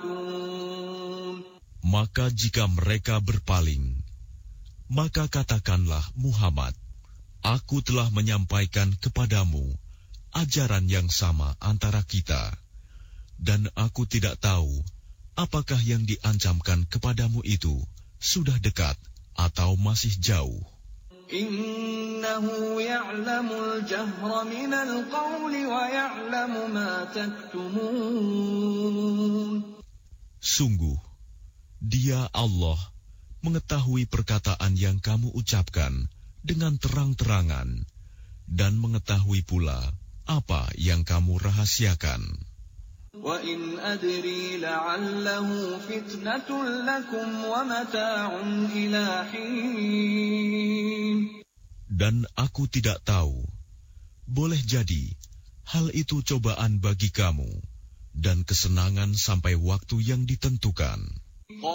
Maka jika mereka berpaling, maka katakanlah Muhammad, aku telah menyampaikan kepadamu ajaran yang sama antara kita, dan aku tidak tahu apakah yang diancamkan kepadamu itu sudah dekat atau masih jauh. Innahu ya'lamul jahra minal qawli wa ya'lamu ma taktumun. Sungguh, Dia Allah mengetahui perkataan yang kamu ucapkan dengan terang-terangan dan mengetahui pula apa yang kamu rahasiakan. Wa in adri la'allahu fitnatun lakum wa mata'un ila hin. Dan aku tidak tahu, boleh jadi hal itu cobaan bagi kamu dan kesenangan sampai waktu yang ditentukan.